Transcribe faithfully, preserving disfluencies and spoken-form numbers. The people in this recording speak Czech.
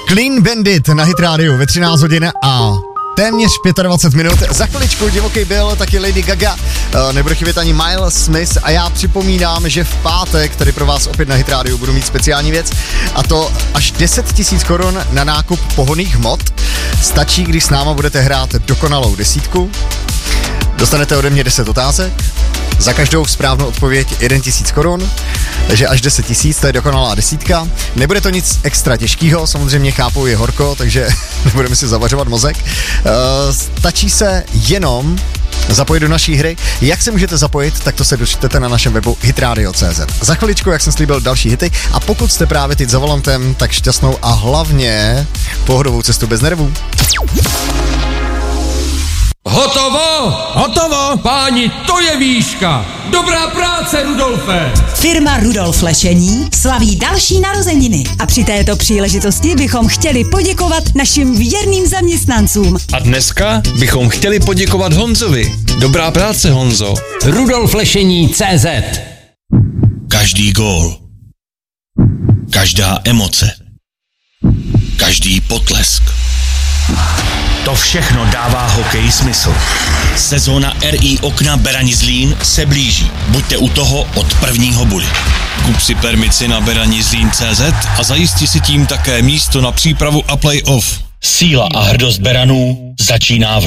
Clean Bandit na Hit Radio ve třináct hodin a téměř dvacet pět minut. Za chviličku divoký byl taky Lady Gaga, nebude chybět ani Miles Smith a já připomínám, že v pátek tady pro vás opět na Hit Radio budu mít speciální věc a to až deset tisíc korun na nákup pohonných hmot. Stačí, když s náma budete hrát dokonalou desítku. Dostanete ode mě deset otázek, za každou správnou odpověď jeden tisíc korun, takže až deset tisíc, to je dokonalá desítka. Nebude to nic extra těžkého, samozřejmě chápu, je horko, takže nebudeme si zavařovat mozek. Uh, stačí se jenom zapojit do naší hry. Jak se můžete zapojit, tak to se dočtete na našem webu hitradio tečka cé zet. Za chviličku, jak jsem slíbil, další hity a pokud jste právě teď za volantem, tak šťastnou a hlavně pohodovou cestu bez nervů. Hotovo! Hotovo! Páni, to je výška! Dobrá práce, Rudolfe! Firma Rudolf Lešení slaví další narozeniny a při této příležitosti bychom chtěli poděkovat našim věrným zaměstnancům. A dneska bychom chtěli poděkovat Honzovi. Dobrá práce, Honzo. Rudolf Lešení tečka cé zet. Každý gól, každá emoce, každý potlesk. To všechno dává hokeji smysl. Sezóna R I Okna Berani Zlín se blíží. Buďte u toho od prvního budy. Kup si permici na berani zlín tečka cé zet a zajistí si tím také místo na přípravu a play-off. Síla a hrdost Beranů začíná v